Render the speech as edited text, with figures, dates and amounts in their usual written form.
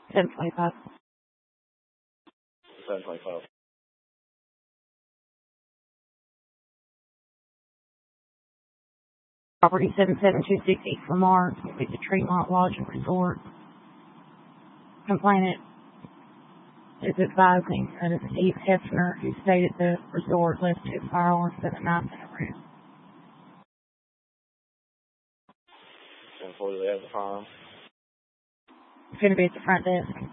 1025. 1025. Property 77268 for Mark. It's a Tremont Lodge and Resort. Complainant is advising that it's Steve Hefner who stayed at the resort left 2 firearms and a knife in a room. 1040, they have the firearm. It's going to be at the front desk.